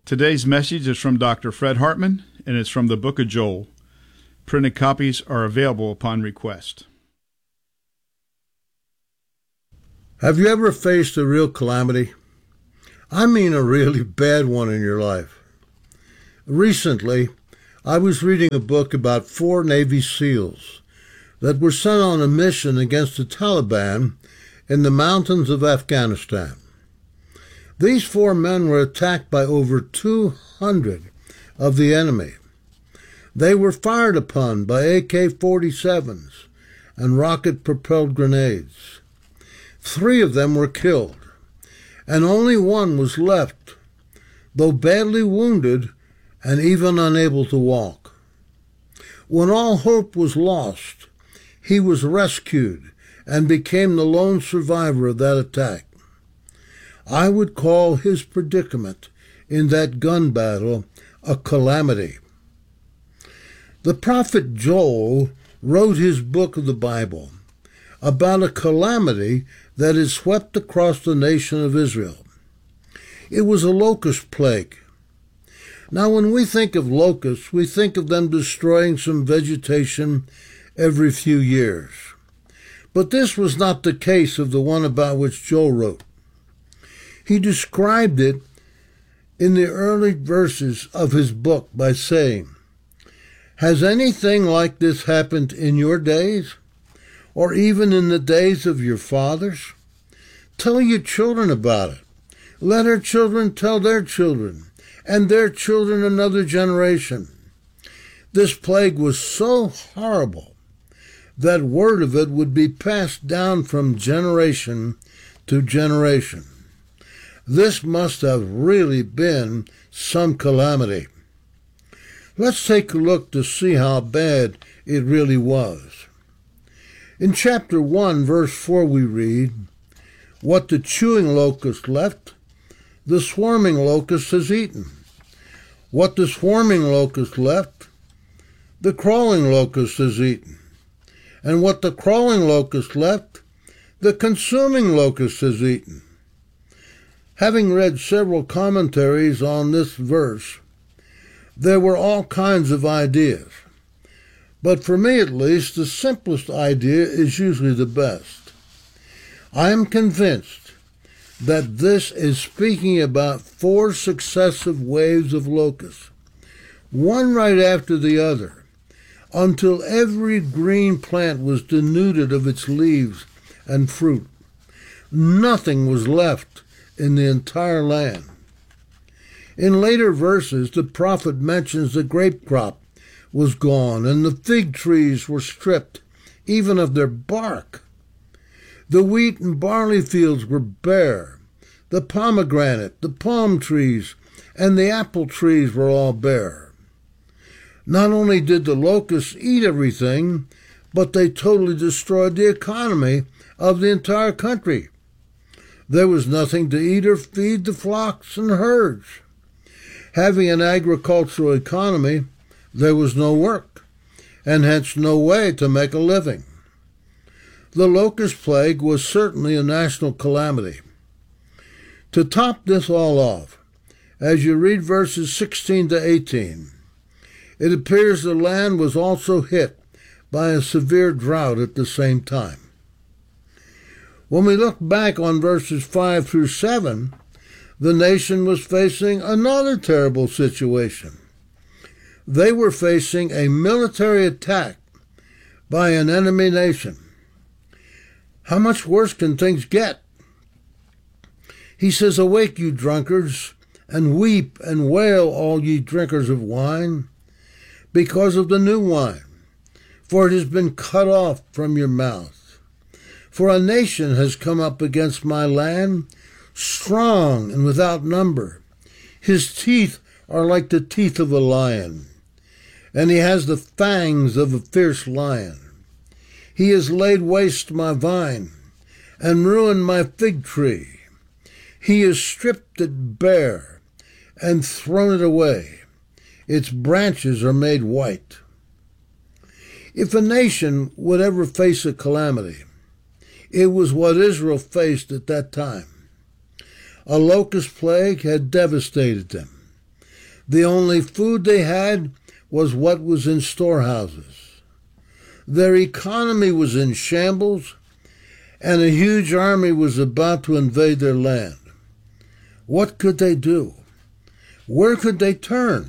Today's message is from Dr. Fred Hartman, and it's from the book of Joel. Printed copies are available upon request. Have you ever faced a real calamity? I mean a really bad one in your life. Recently, I was reading a book about 4 Navy SEALs that were sent on a mission against the Taliban in the mountains of Afghanistan. These 4 men were attacked by over 200 of the enemy. They were fired upon by AK-47s and rocket-propelled grenades. 3 of them were killed, and only 1 was left, though badly wounded and even unable to walk. When all hope was lost, he was rescued and became the lone survivor of that attack. I would call his predicament in that gun battle a calamity. The prophet Joel wrote his book of the Bible about a calamity that had swept across the nation of Israel. It was a locust plague. Now, when we think of locusts, we think of them destroying some vegetation every few years. But this was not the case of the one about which Joel wrote. He described it in the early verses of his book by saying, "Has anything like this happened in your days, or even in the days of your fathers? Tell your children about it. Let our children tell their children, and their children another generation." This plague was so horrible that word of it would be passed down from generation to generation. This must have really been some calamity. Let's take a look to see how bad it really was. In chapter 1, verse 4, we read, "What the chewing locust left, the swarming locust has eaten. What the swarming locust left, the crawling locust has eaten. And what the crawling locust left, the consuming locust has eaten." Having read several commentaries on this verse, there were all kinds of ideas. But for me at least, the simplest idea is usually the best. I am convinced that this is speaking about 4 successive waves of locusts, one right after the other, until every green plant was denuded of its leaves and fruit. Nothing was left in the entire land. In later verses, the prophet mentions the grape crop was gone, and the fig trees were stripped, even of their bark. The wheat and barley fields were bare. The pomegranate, the palm trees, and the apple trees were all bare. Not only did the locusts eat everything, but they totally destroyed the economy of the entire country. There was nothing to eat or feed the flocks and herds. Having an agricultural economy, there was no work, and hence no way to make a living. The locust plague was certainly a national calamity. To top this all off, as you read verses 16 to 18, it appears the land was also hit by a severe drought at the same time. When we look back on verses 5 through 7, the nation was facing another terrible situation. They were facing a military attack by an enemy nation. How much worse can things get? He says, "Awake, you drunkards, and weep and wail, all ye drinkers of wine, because of the new wine, for it has been cut off from your mouth. For a nation has come up against my land, strong and without number. His teeth are like the teeth of a lion, and he has the fangs of a fierce lion. He has laid waste my vine and ruined my fig tree. He has stripped it bare and thrown it away. Its branches are made white." If a nation would ever face a calamity, it was what Israel faced at that time. A locust plague had devastated them. The only food they had was what was in storehouses. Their economy was in shambles, and a huge army was about to invade their land. What could they do? Where could they turn?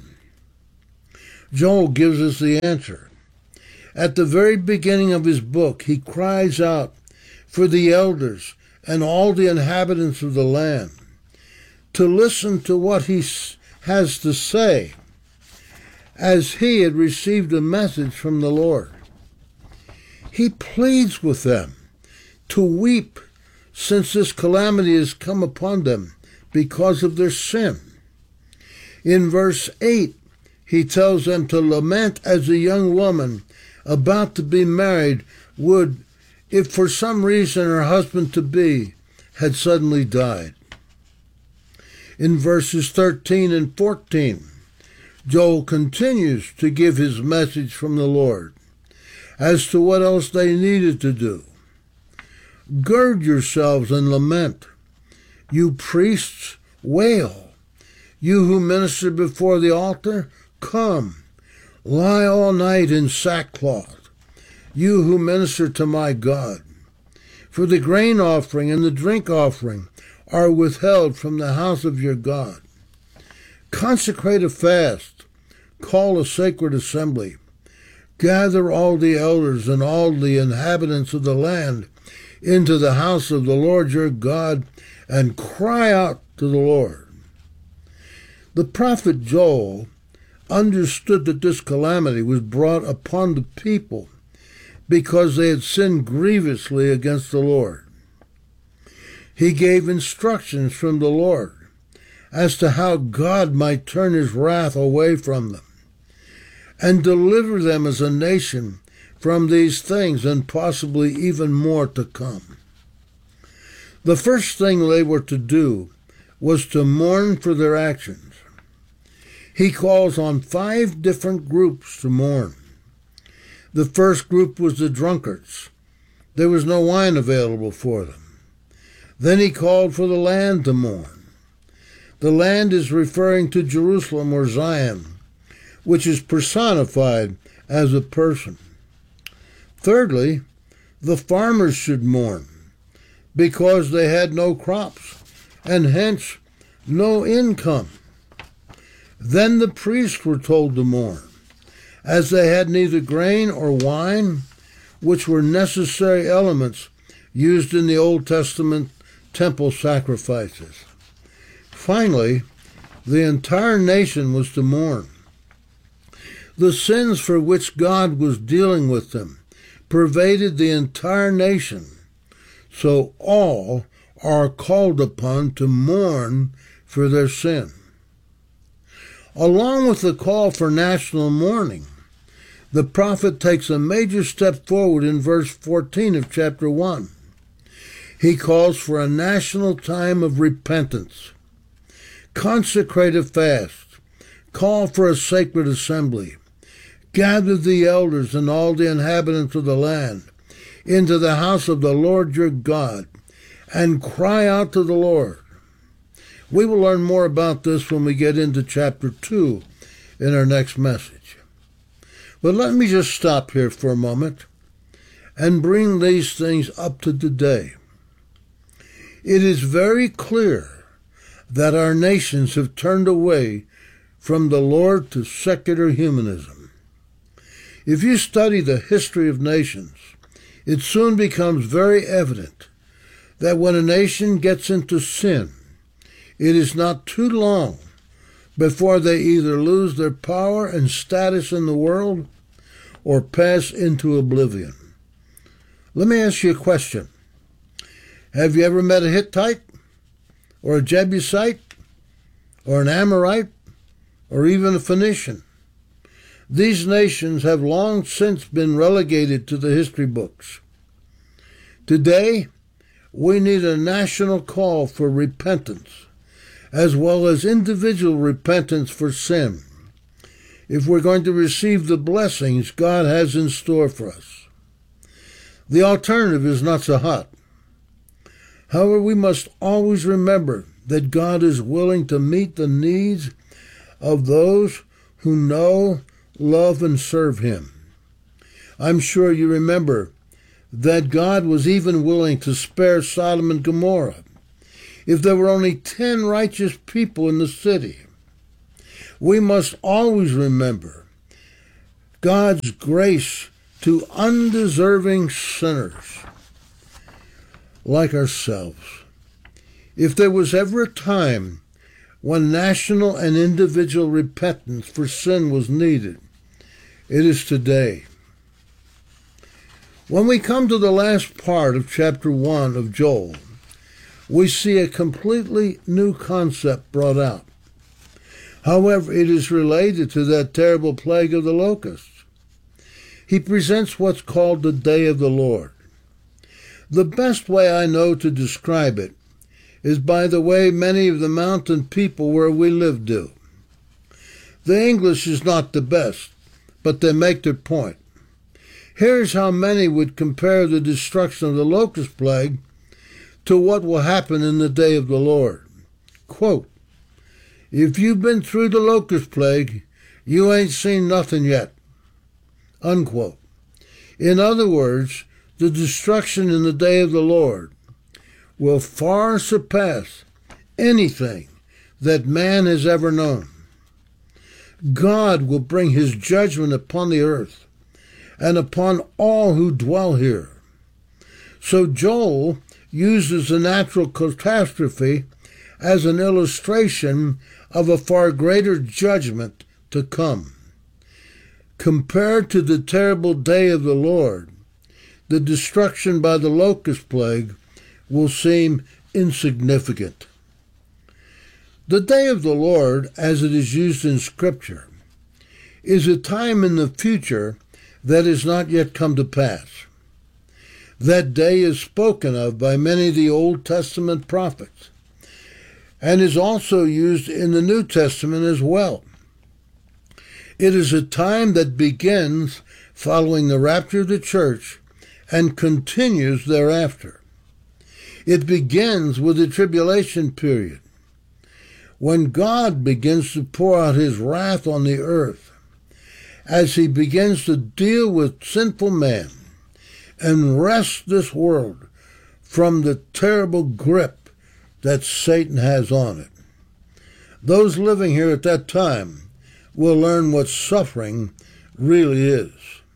Joel gives us the answer. At the very beginning of his book, he cries out for the elders and all the inhabitants of the land to listen to what he has to say, as he had received a message from the Lord. He pleads with them to weep, since this calamity has come upon them because of their sin. In verse 8, he tells them to lament as a young woman about to be married would, if for some reason her husband-to-be had suddenly died. In verses 13 and 14, Joel continues to give his message from the Lord as to what else they needed to do. Gird yourselves and lament. You priests, wail. You who minister before the altar, come. Lie all night in sackcloth, you who minister to my God. For the grain offering and the drink offering are withheld from the house of your God. Consecrate a fast, call a sacred assembly. Gather all the elders and all the inhabitants of the land into the house of the Lord your God, and cry out to the Lord. The prophet Joel understood that this calamity was brought upon the people because they had sinned grievously against the Lord. He gave instructions from the Lord as to how God might turn his wrath away from them and deliver them as a nation from these things and possibly even more to come. The first thing they were to do was to mourn for their actions. He calls on 5 different groups to mourn. The first group was the drunkards. There was no wine available for them. Then he called for the land to mourn. The land is referring to Jerusalem or Zion, which is personified as a person. Thirdly, the farmers should mourn because they had no crops and hence no income. Then the priests were told to mourn, as they had neither grain or wine, which were necessary elements used in the Old Testament temple sacrifices. Finally, the entire nation was to mourn. The sins for which God was dealing with them pervaded the entire nation, so all are called upon to mourn for their sin. Along with the call for national mourning, the prophet takes a major step forward in verse 14 of chapter 1. He calls for a national time of repentance. Consecrate a fast. Call for a sacred assembly. Gather the elders and all the inhabitants of the land into the house of the Lord your God, and cry out to the Lord. We will learn more about this when we get into chapter 2 in our next message. But let me just stop here for a moment and bring these things up to today. It is very clear that our nations have turned away from the Lord to secular humanism. If you study the history of nations, it soon becomes very evident that when a nation gets into sin, it is not too long before they either lose their power and status in the world or pass into oblivion. Let me ask you a question. Have you ever met a Hittite or a Jebusite or an Amorite or even a Phoenician? These nations have long since been relegated to the history books. Today, we need a national call for repentance, as well as individual repentance for sin, if we're going to receive the blessings God has in store for us. The alternative is not so hot. However, we must always remember that God is willing to meet the needs of those who know, love, and serve him. I'm sure you remember that God was even willing to spare Sodom and Gomorrah if there were only 10 righteous people in the city. We must always remember God's grace to undeserving sinners like ourselves. If there was ever a time when national and individual repentance for sin was needed, it is today. When we come to the last part of chapter 1 of Joel, we see a completely new concept brought out. However, it is related to that terrible plague of the locusts. He presents what's called the day of the Lord. The best way I know to describe it is by the way many of the mountain people where we live do. The English is not the best, but they make their point. Here's how many would compare the destruction of the locust plague to what will happen in the day of the Lord. Quote, "If you've been through the locust plague, you ain't seen nothing yet." Unquote. In other words, the destruction in the day of the Lord will far surpass anything that man has ever known. God will bring his judgment upon the earth and upon all who dwell here. So Joel uses a natural catastrophe as an illustration of a far greater judgment to come. Compared to the terrible day of the Lord, the destruction by the locust plague will seem insignificant. The day of the Lord, as it is used in Scripture, is a time in the future that has not yet come to pass. That day is spoken of by many of the Old Testament prophets and is also used in the New Testament as well. It is a time that begins following the rapture of the church and continues thereafter. It begins with the tribulation period, when God begins to pour out his wrath on the earth as he begins to deal with sinful man and wrest this world from the terrible grip that Satan has on it. Those living here at that time will learn what suffering really is.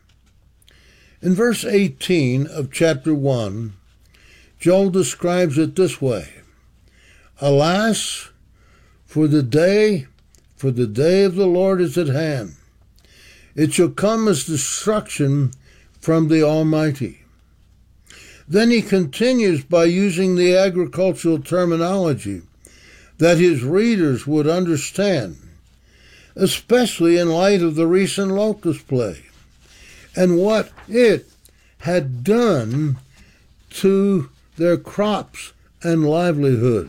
In verse 18 of chapter 1, Joel describes it this way: "Alas, for the day of the Lord is at hand. It shall come as destruction from the Almighty." Then he continues by using the agricultural terminology that his readers would understand, especially in light of the recent locust plague and what it had done to their crops and livelihood.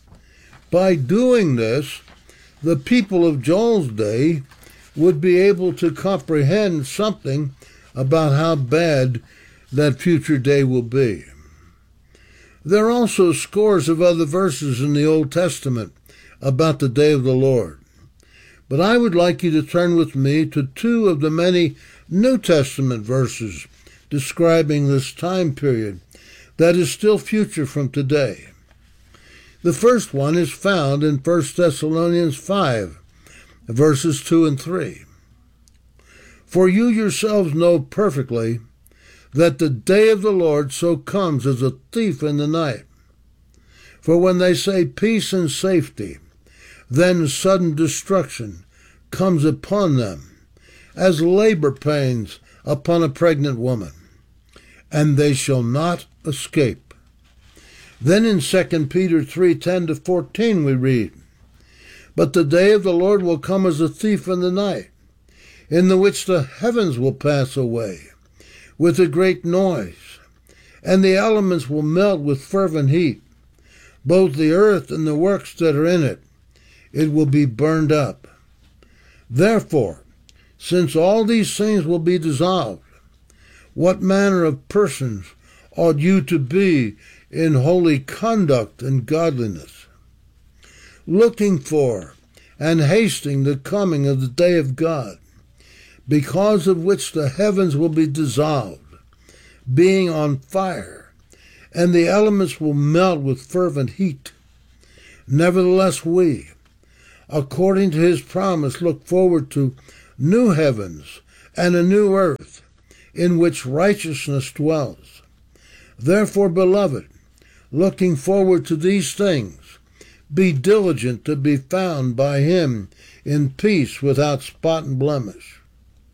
By doing this, the people of Joel's day would be able to comprehend something about how bad that future day will be. There are also scores of other verses in the Old Testament about the day of the Lord. But I would like you to turn with me to 2 of the many New Testament verses describing this time period that is still future from today. The first one is found in 1 Thessalonians 5, verses 2 and 3. "For you yourselves know perfectly that the day of the Lord so comes as a thief in the night. For when they say peace and safety, then sudden destruction comes upon them, as labor pains upon a pregnant woman, and they shall not escape." Then in 2 Peter 3:10-14 we read, "But the day of the Lord will come as a thief in the night, in the which the heavens will pass away with a great noise, and the elements will melt with fervent heat, both the earth and the works that are in it. It will be burned up. Therefore, since all these things will be dissolved, what manner of persons ought you to be in holy conduct and godliness, looking for and hasting the coming of the day of God, because of which the heavens will be dissolved, being on fire, and the elements will melt with fervent heat. Nevertheless we, according to his promise, look forward to new heavens and a new earth, in which righteousness dwells. Therefore, beloved, looking forward to these things, be diligent to be found by him in peace, without spot and blemish.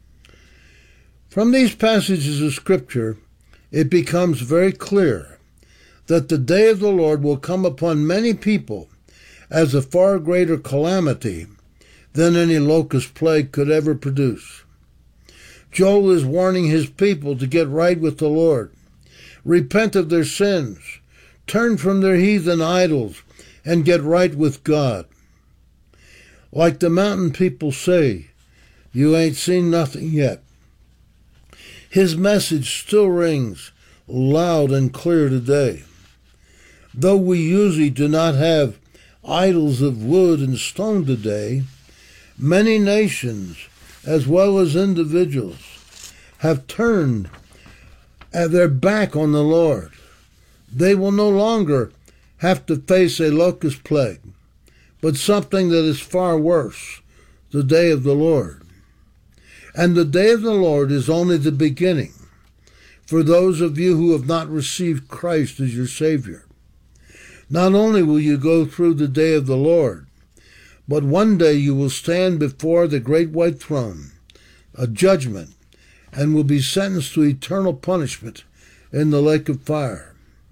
From these passages of Scripture, it becomes very clear that the day of the Lord will come upon many people as a far greater calamity than any locust plague could ever produce. Joel is warning his people to get right with the Lord, repent of their sins, turn from their heathen idols, and get right with God. Like the mountain people say, you ain't seen nothing yet. His message still rings loud and clear today. Though we usually do not have idols of wood and stone today, many nations, as well as individuals, have turned their back on the Lord. They will no longer have to face a locust plague, but something that is far worse, the day of the Lord. And the day of the Lord is only the beginning for those of you who have not received Christ as your Savior. Not only will you go through the day of the Lord, but one day you will stand before the great white throne, a judgment, and will be sentenced to eternal punishment in the lake of fire.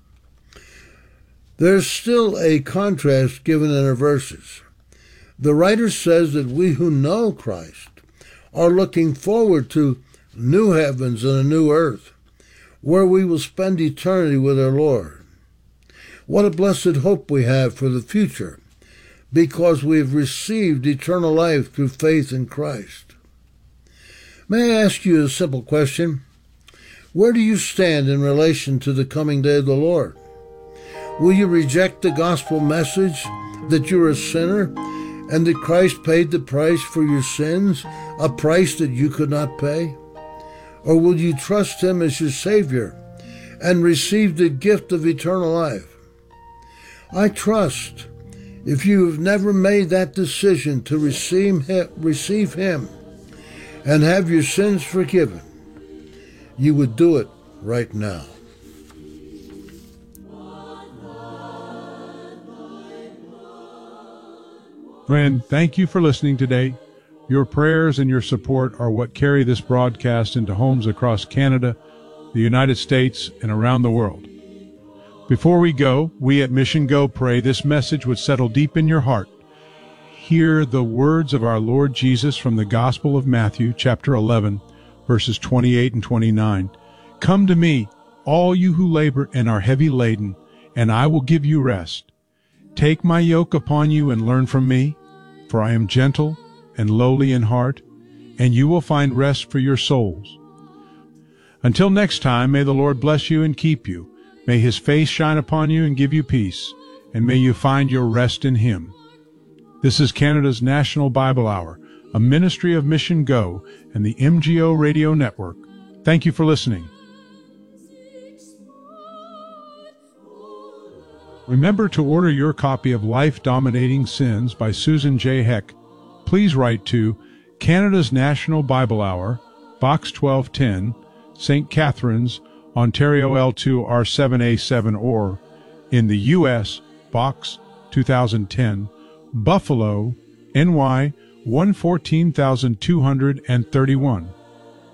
There's still a contrast given in our verses. The writer says that we who know Christ are looking forward to new heavens and a new earth, where we will spend eternity with our Lord. What a blessed hope we have for the future, because we have received eternal life through faith in Christ. May I ask you a simple question? Where do you stand in relation to the coming day of the Lord? Will you reject the gospel message that you're a sinner and that Christ paid the price for your sins, a price that you could not pay? Or will you trust him as your Savior and receive the gift of eternal life? I trust if you have never made that decision to receive him and have your sins forgiven, you would do it right now. Friend, thank you for listening today. Your prayers and your support are what carry this broadcast into homes across Canada, the United States, and around the world. Before we go, we at Mission Go pray this message would settle deep in your heart. Hear the words of our Lord Jesus from the Gospel of Matthew, chapter 11, verses 28 and 29. Come to me, all you who labor and are heavy laden, and I will give you rest. Take my yoke upon you and learn from me, for I am gentle and lowly in heart, and you will find rest for your souls. Until next time, may the Lord bless you and keep you. May his face shine upon you and give you peace, and may you find your rest in him. This is Canada's National Bible Hour, a ministry of Mission Go and the MGO Radio Network. Thank you for listening. Remember to order your copy of Life Dominating Sins by Susan J. Heck. Please write to Canada's National Bible Hour, Box 1210, St. Catharines, Ontario L2 R7A7, or in the U.S., Box 2010, Buffalo, NY 114231.